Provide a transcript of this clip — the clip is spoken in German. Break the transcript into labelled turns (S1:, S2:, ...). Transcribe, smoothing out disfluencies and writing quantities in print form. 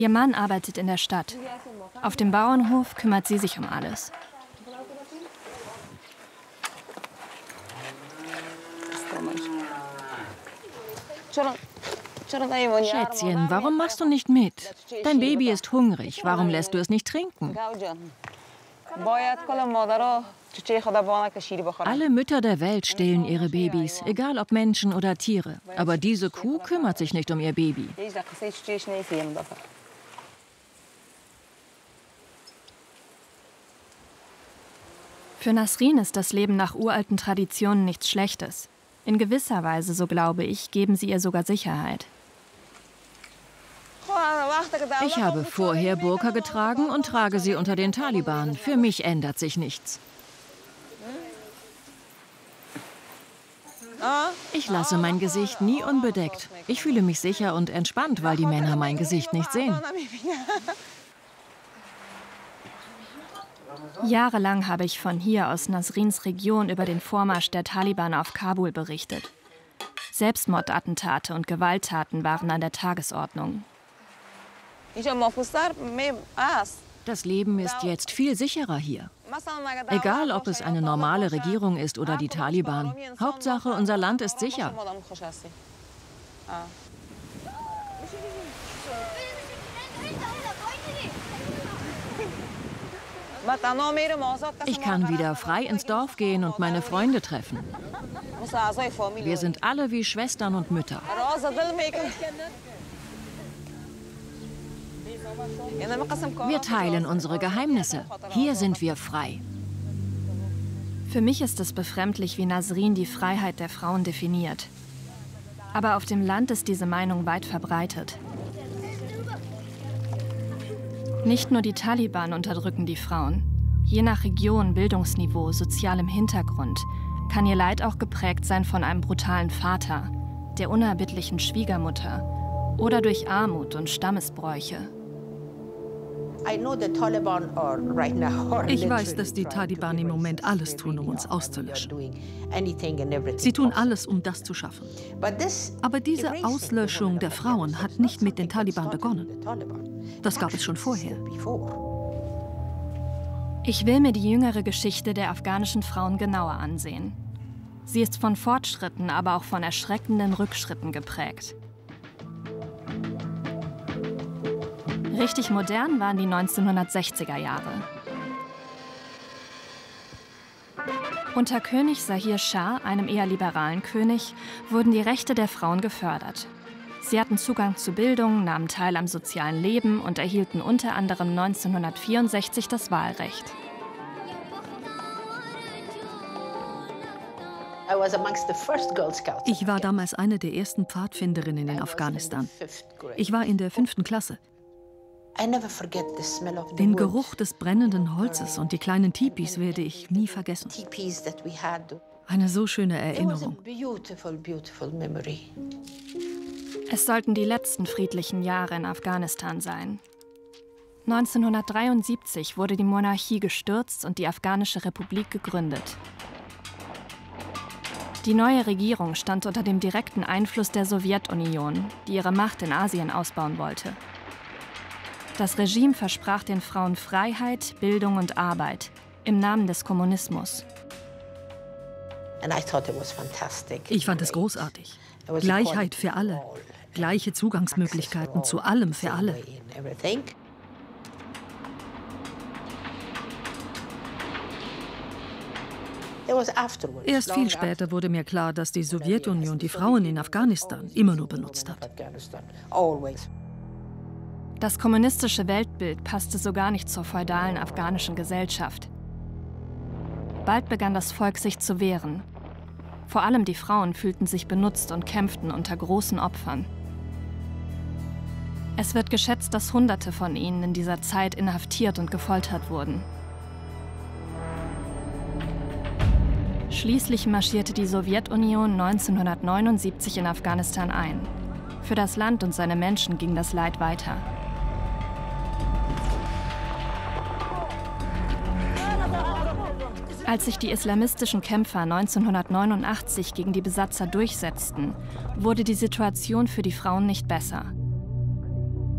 S1: Ihr Mann arbeitet in der Stadt. Auf dem Bauernhof kümmert sie sich um alles.
S2: Schätzchen, warum machst du nicht mit? Dein Baby ist hungrig. Warum lässt du es nicht trinken? Alle Mütter der Welt stillen ihre Babys, egal ob Menschen oder Tiere. Aber diese Kuh kümmert sich nicht um ihr Baby.
S1: Für Nasrin ist das Leben nach uralten Traditionen nichts Schlechtes. In gewisser Weise, so glaube ich, geben sie ihr sogar Sicherheit.
S2: Ich habe vorher Burka getragen und trage sie unter den Taliban. Für mich ändert sich nichts. Ich lasse mein Gesicht nie unbedeckt. Ich fühle mich sicher und entspannt, weil die Männer mein Gesicht nicht sehen.
S1: Jahrelang habe ich von hier aus Nasrins Region über den Vormarsch der Taliban auf Kabul berichtet. Selbstmordattentate und Gewalttaten waren an der Tagesordnung.
S2: Das Leben ist jetzt viel sicherer hier. Egal, ob es eine normale Regierung ist oder die Taliban. Hauptsache, unser Land ist sicher. Ich kann wieder frei ins Dorf gehen und meine Freunde treffen. Wir sind alle wie Schwestern und Mütter. Wir teilen unsere Geheimnisse. Hier sind wir frei.
S1: Für mich ist es befremdlich, wie Nasrin die Freiheit der Frauen definiert. Aber auf dem Land ist diese Meinung weit verbreitet. Nicht nur die Taliban unterdrücken die Frauen. Je nach Region, Bildungsniveau, sozialem Hintergrund kann ihr Leid auch geprägt sein von einem brutalen Vater, der unerbittlichen Schwiegermutter oder durch Armut und Stammesbräuche.
S3: Ich weiß, dass die Taliban im Moment alles tun, um uns auszulöschen. Sie tun alles, um das zu schaffen. Aber diese Auslöschung der Frauen hat nicht mit den Taliban begonnen. Das gab es schon vorher.
S1: Ich will mir die jüngere Geschichte der afghanischen Frauen genauer ansehen. Sie ist von Fortschritten, aber auch von erschreckenden Rückschritten geprägt. Richtig modern waren die 1960er Jahre. Unter König Zahir Schah, einem eher liberalen König, wurden die Rechte der Frauen gefördert. Sie hatten Zugang zu Bildung, nahmen teil am sozialen Leben und erhielten unter anderem 1964 das Wahlrecht.
S3: Ich war damals eine der ersten Pfadfinderinnen in Afghanistan. Ich war in der 5. Klasse. Den Geruch des brennenden Holzes und die kleinen Tipis werde ich nie vergessen. Eine so schöne Erinnerung.
S1: Es sollten die letzten friedlichen Jahre in Afghanistan sein. 1973 wurde die Monarchie gestürzt und die Afghanische Republik gegründet. Die neue Regierung stand unter dem direkten Einfluss der Sowjetunion, die ihre Macht in Asien ausbauen wollte. Das Regime versprach den Frauen Freiheit, Bildung und Arbeit im Namen des Kommunismus.
S3: Ich fand es großartig. Gleichheit für alle, gleiche Zugangsmöglichkeiten zu allem für alle. Erst viel später wurde mir klar, dass die Sowjetunion die Frauen in Afghanistan immer nur benutzt hat.
S1: Das kommunistische Weltbild passte so gar nicht zur feudalen afghanischen Gesellschaft. Bald begann das Volk sich zu wehren. Vor allem die Frauen fühlten sich benutzt und kämpften unter großen Opfern. Es wird geschätzt, dass Hunderte von ihnen in dieser Zeit inhaftiert und gefoltert wurden. Schließlich marschierte die Sowjetunion 1979 in Afghanistan ein. Für das Land und seine Menschen ging das Leid weiter. Als sich die islamistischen Kämpfer 1989 gegen die Besatzer durchsetzten, wurde die Situation für die Frauen nicht besser.